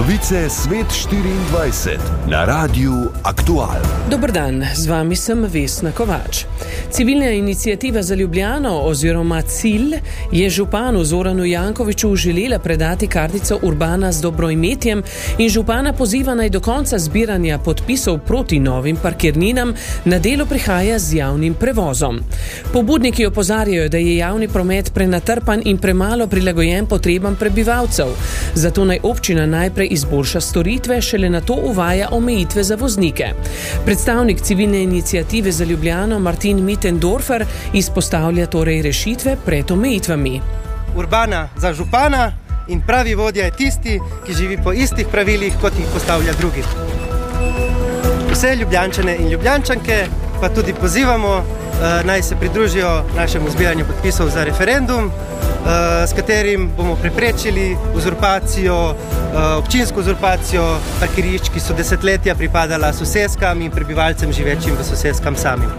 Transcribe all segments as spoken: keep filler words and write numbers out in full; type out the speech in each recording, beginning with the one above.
Novice Svet štiriindvajset na Radiu Aktual. Dober dan, z vami sem Vesna Kovač. Civilna iniciativa za Ljubljano oziroma Cilj je županu Zoranu Jankoviću želela predati kartico Urbana z dobroimetjem in župana poziva naj do konca zbiranja podpisov proti novim parkirninam na delo prihaja z javnim prevozom. Pobudniki opozarjajo, da je javni promet prenatrpan in premalo prilagojen potrebam prebivalcev. Zato naj občina najprej izboljša storitve, šele nato uvaja omejitve za voznike. Predstavnik civilne iniciative za Ljubljano Martin Mittendorfer izpostavlja torej rešitve pred omejitvami. Urbana za župana in pravi vodja je tisti, ki živi po istih pravilih, kot jih postavlja drugi. Vse Ljubljančane in Ljubljančanke pa tudi pozivamo, naj se pridružijo našemu zbiranju podpisov za referendum, s katerim bomo preprečili uzurpacijo, občinsko uzurpacijo parkirišč, ki so desetletja pripadala soseskam in prebivalcem živečim v soseskam samim.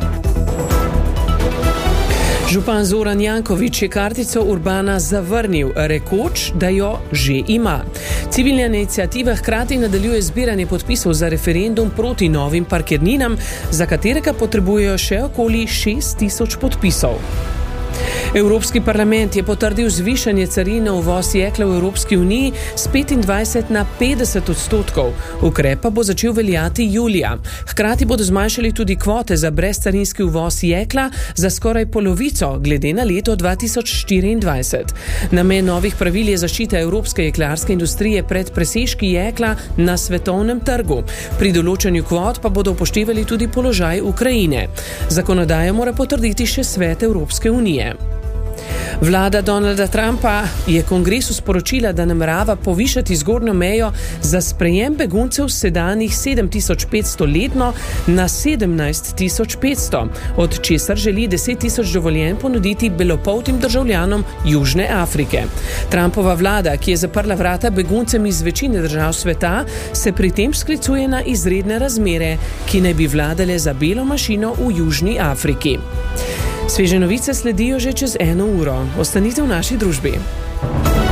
Župan Zoran Janković je kartico Urbana zavrnil, rekoč, da jo že ima. Civilna iniciativa hkrati nadaljuje zbiranje podpisov za referendum proti novim parkirninam, za katerega potrebujejo še okoli šest tisoč podpisov. Evropski parlament je potrdil zvišanje carine na uvoz jekla v Evropski uniji s petindvajset na petdeset odstotkov. Ukrep pa bo začel veljati julija. Hkrati bodo zmanjšali tudi kvote za brezcarinski uvoz jekla za skoraj polovico glede na leto dva tisoč štiriindvajset. Namen novih pravil je zaščita evropske jeklarske industrije pred presežki jekla na svetovnem trgu. Pri določanju kvot pa bodo upoštevali tudi položaj Ukrajine. Zakonodajo mora potrditi še Svet Evropske unije. Vlada Donalda Trumpa je kongresu sporočila, da namerava povišati zgornjo mejo za sprejem beguncev s sedanjih sedem tisoč petsto letno na sedemnajst tisoč petsto, od česar želi deset tisoč dovoljenj ponuditi belopoltim državljanom Južne Afrike. Trumpova vlada, ki je zaprla vrata beguncem iz večine držav sveta, se pri tem sklicuje na izredne razmere, ki naj bi vladale za belo mašino v Južni Afriki. Sveže novice sledijo že čez eno uro. Ostanite v naši družbi.